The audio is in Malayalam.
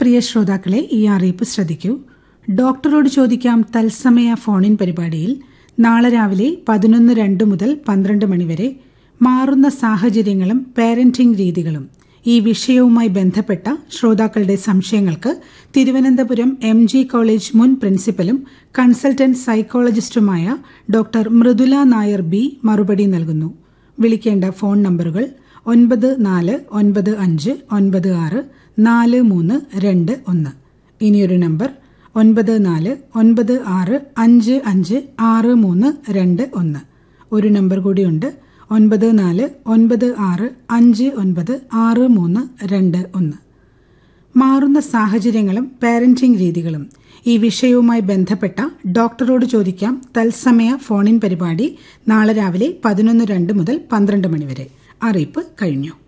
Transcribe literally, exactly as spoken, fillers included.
പ്രിയ ശ്രോതാക്കളെ, ഈ അറിയിപ്പ് ശ്രദ്ധിക്കൂ. ഡോക്ടറോട് ചോദിക്കാം തത്സമയ ഫോണിൻ പരിപാടിയിൽ നാളെ രാവിലെ പതിനൊന്ന് രണ്ട് മുതൽ പന്ത്രണ്ട് മണിവരെ മാറുന്ന സാഹചര്യങ്ങളും പാരന്റിംഗ് രീതികളും ഈ വിഷയവുമായി ബന്ധപ്പെട്ട ശ്രോതാക്കളുടെ സംശയങ്ങൾക്ക് തിരുവനന്തപുരം എം ജി കോളേജ് മുൻ പ്രിൻസിപ്പലും consultant സൈക്കോളജിസ്റ്റുമായ doctor Mridula Nair B മറുപടി നൽകുന്നു. വിളിക്കേണ്ട ഫോൺ നമ്പറുകൾ ഒൻപത് നാല് ഒൻപത് അഞ്ച് ഒൻപത് ആറ് നാല് മൂന്ന് രണ്ട് ഒന്ന്. ഇനിയൊരു നമ്പർ ഒൻപത് നാല് ഒൻപത് ആറ് അഞ്ച് അഞ്ച് ആറ് മൂന്ന് രണ്ട് ഒന്ന്. ഒരു നമ്പർ കൂടിയുണ്ട്, ഒൻപത് നാല് ഒൻപത് ആറ് അഞ്ച് ഒൻപത് ആറ് മൂന്ന് രണ്ട് ഒന്ന്. മാറുന്ന സാഹചര്യങ്ങളും പാരന്റിംഗ് രീതികളും ഈ വിഷയവുമായി ബന്ധപ്പെട്ട ഡോക്ടറോട് ചോദിക്കാം തത്സമയ ഫോണിൻ പരിപാടി നാളെ രാവിലെ പതിനൊന്ന് രണ്ട് മുതൽ പന്ത്രണ്ട് മണിവരെ. അറിയിപ്പ് കഴിഞ്ഞു.